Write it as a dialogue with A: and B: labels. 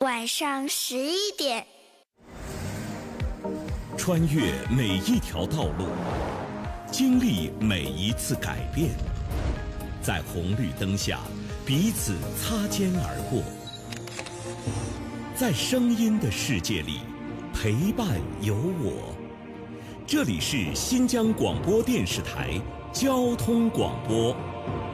A: 晚上11点。
B: 穿越每一条道路，经历每一次改变，在红绿灯下彼此擦肩而过，在声音的世界里陪伴有我。这里是新疆广播电视台交通广播。